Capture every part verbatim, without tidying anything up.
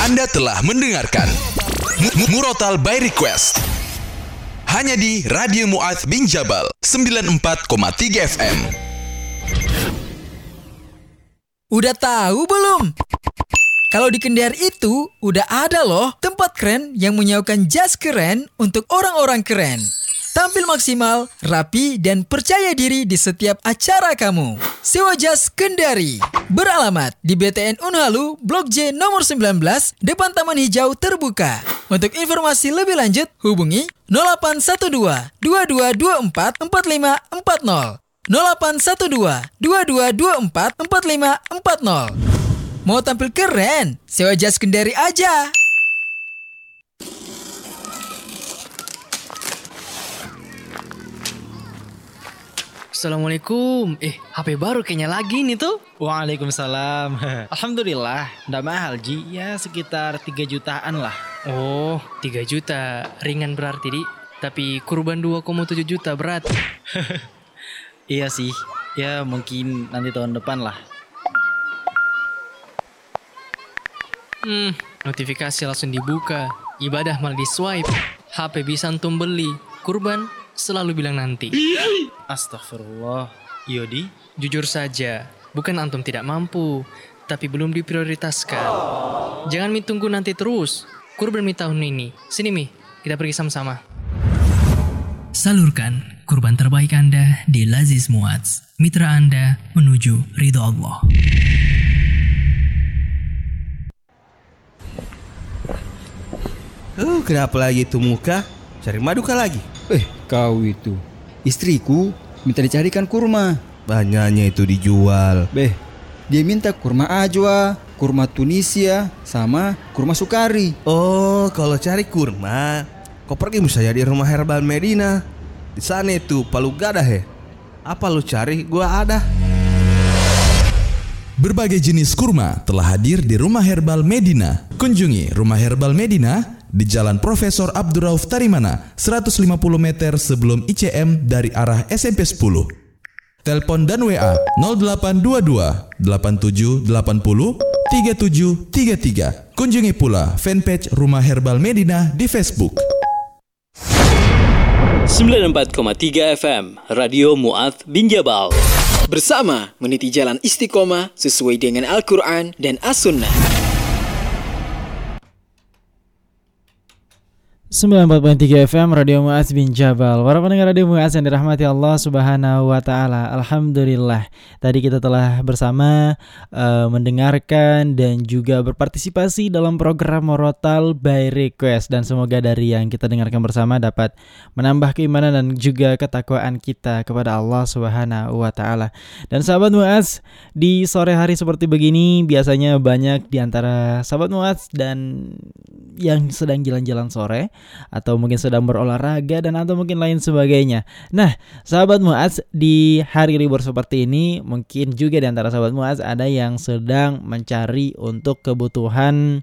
Anda telah mendengarkan M- Murotal by Request hanya di Radio Mu'adz bin Jabal sembilan puluh empat koma tiga F M. Udah tahu belum? Kalau di Kendari itu udah ada loh tempat keren yang menyewakan jas keren untuk orang-orang keren. Tampil maksimal, rapi, dan percaya diri di setiap acara kamu. Sewa jas Kendari. Beralamat di B T N Unhalu, Blok J nomor sembilan belas, depan Taman Hijau Terbuka. Untuk informasi lebih lanjut, hubungi nol delapan satu dua, dua dua dua empat, empat lima empat nol. nol delapan satu dua, dua dua dua empat, empat lima empat nol. Mau tampil keren? Sewa jas Kendari aja. Assalamualaikum. Eh, H P baru kayaknya lagi nih tuh. Waalaikumsalam. Alhamdulillah, ndak mahal Ji. Ya sekitar tiga jutaan lah. Oh, tiga juta. Ringan berarti, Di. Tapi kurban dua koma tujuh juta berat. Iya sih. Ya mungkin nanti tahun depan lah. Hmm, notifikasi langsung dibuka. Ibadah malah di swipe. H P bisa antum beli. Kurban selalu bilang nanti. Astagfirullah. Yodi, Jujur saja, bukan antum tidak mampu, tapi belum diprioritaskan. Jangan mi tunggu nanti terus. Kurban mi tahun ini. Sini mi, kita pergi sama-sama. Salurkan kurban terbaik Anda di Laziz Mu'adz. Mitra Anda menuju ridho Allah. Oh, kenapa lagi itu muka? Cari madu kah lagi? Eh, kau itu. Istriku minta dicarikan kurma. Banyaknya itu dijual. Beh, dia minta kurma ajwa, kurma Tunisia, sama kurma sukari. Oh, kalau cari kurma, kau pergi misalnya di rumah herbal Medina. Di sana itu palu gadah he. Apa lu cari? Gua ada. Berbagai jenis kurma telah hadir di Rumah Herbal Medina. Kunjungi Rumah Herbal Medina di Jalan Profesor Abdurrauf Tarimana, seratus lima puluh meter sebelum I C M dari arah S M P sepuluh. Telepon dan W A nol delapan dua dua, delapan tujuh delapan nol, tiga tujuh tiga tiga. Kunjungi pula fanpage Rumah Herbal Medina di Facebook. sembilan puluh empat koma tiga F M Radio Mu'adz bin Jabal. Bersama meniti jalan istiqomah sesuai dengan Al-Quran dan As-Sunnah. sembilan puluh empat koma tiga F M Radio Mu'adz bin Jabal. Para pendengar Radio Mu'adz yang dirahmati Allah Subhanahu wa taala. Alhamdulillah. Tadi kita telah bersama uh, mendengarkan dan juga berpartisipasi dalam program Murotal by Request, dan semoga dari yang kita dengarkan bersama dapat menambah keimanan dan juga ketakwaan kita kepada Allah Subhanahu wa taala. Dan sahabat Mu'adz, di sore hari seperti begini biasanya banyak di antara sahabat Mu'adz dan yang sedang jalan-jalan sore atau mungkin sedang berolahraga dan atau mungkin lain sebagainya. Nah, sahabat Mu'adz, di hari libur seperti ini mungkin juga di antara sahabat Mu'adz ada yang sedang mencari untuk kebutuhan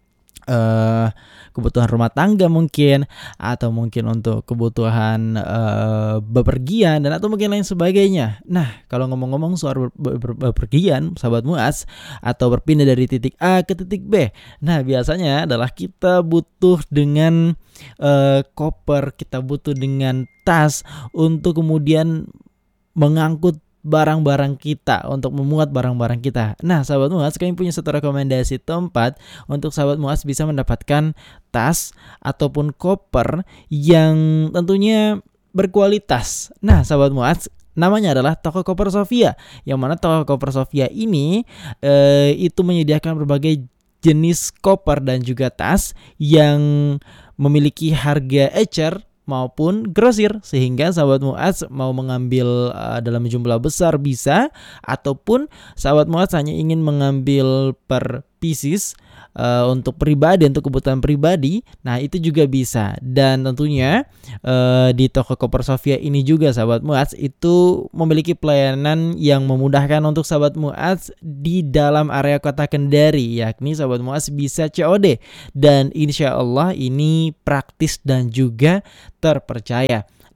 Uh, kebutuhan rumah tangga mungkin, atau mungkin untuk kebutuhan uh, bepergian dan atau mungkin lain sebagainya. Nah, kalau ngomong-ngomong soal ber- ber- bepergian, sahabat Mu'adz, atau berpindah dari titik A ke titik B, nah biasanya adalah kita butuh dengan uh, koper, kita butuh dengan tas untuk kemudian mengangkut barang-barang kita, untuk memuat barang-barang kita. Nah, sahabat Mu'adz, kami punya satu rekomendasi tempat untuk sahabat Mu'adz bisa mendapatkan tas ataupun koper yang tentunya berkualitas. Nah, sahabat Mu'adz, namanya adalah Toko Koper Sofia, yang mana Toko Koper Sofia ini eh, itu menyediakan berbagai jenis koper dan juga tas yang memiliki harga ecer maupun grosir, sehingga sahabat Mu'adz mau mengambil uh, dalam jumlah besar bisa, ataupun sahabat Mu'adz hanya ingin mengambil per pieces uh, untuk pribadi, untuk kebutuhan pribadi, nah itu juga bisa. Dan tentunya uh, di Toko Koper Sofia ini juga sahabat Mu'adz itu memiliki pelayanan yang memudahkan untuk sahabat Mu'adz di dalam area kota Kendari, yakni sahabat Mu'adz bisa C O D, dan insya Allah ini praktis dan juga terpercaya.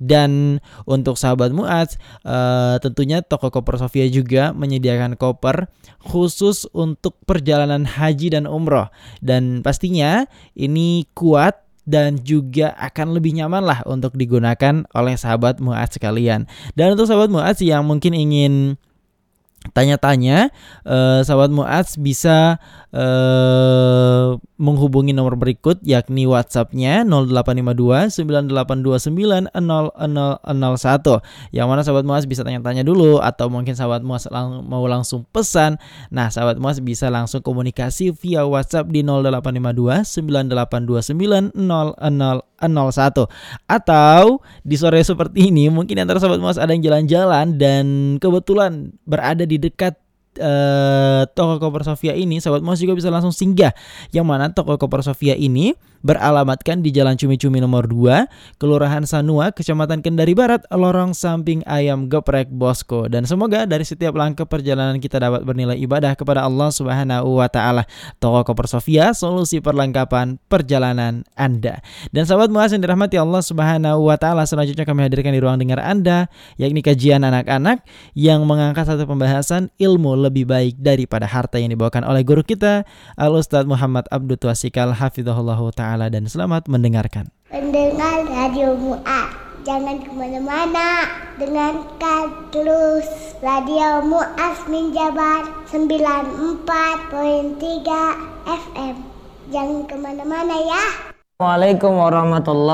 Dan untuk sahabat Muaz, uh, tentunya toko Koper Sofia juga menyediakan koper khusus untuk perjalanan haji dan umroh. Dan pastinya ini kuat dan juga akan lebih nyaman lah untuk digunakan oleh sahabat Muaz sekalian. Dan untuk sahabat Muaz yang mungkin ingin tanya-tanya, eh, sahabat Muaz bisa eh, menghubungi nomor berikut, yakni WhatsApp-nya nol delapan lima dua sembilan delapan dua sembilan nol nol nol satu. Yang mana sahabat Muaz bisa tanya-tanya dulu, atau mungkin sahabat Muaz lang- mau langsung pesan. Nah, sahabat Muaz bisa langsung komunikasi via WhatsApp di nol delapan lima dua sembilan delapan dua sembilan nol nol nol satu. Atau di sore seperti ini mungkin antara sahabat Muaz ada yang jalan-jalan dan kebetulan berada di dekat uh, toko Koper Sofia ini, sahabat Muaz juga bisa langsung singgah. Yang mana toko Koper Sofia ini beralamatkan di Jalan Cumi-Cumi nomor dua, Kelurahan Sanua, Kecamatan Kendari Barat, lorong samping Ayam Geprek Bosco. Dan semoga dari setiap langkah perjalanan kita dapat bernilai ibadah kepada Allah Subhanahu wa taala. Toko Koper Sofia, solusi perlengkapan perjalanan Anda. Dan sahabat Muaz yang dirahmati Allah Subhanahu wa taala, selanjutnya kami hadirkan di ruang dengar Anda, yakni kajian anak-anak yang mengangkat satu pembahasan ilmu lebih baik daripada harta yang dibawakan oleh guru kita Al Ustaz Muhammad Abdul Twasikal hafizahullahu taala. Dan selamat mendengarkan. Pendengar Radio Mu'ad, jangan kemana-mana, dengarkan terus Radio Mu'az Minjabar sembilan puluh empat koma tiga F M. Jangan kemana-mana ya. Assalamualaikum warahmatullahi